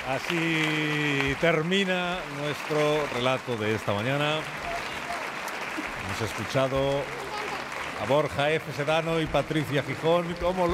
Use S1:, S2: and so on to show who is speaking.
S1: Así termina nuestro relato de esta mañana. Hemos escuchado a Borja F. Sedano y Patricia Gijón. ¿Cómo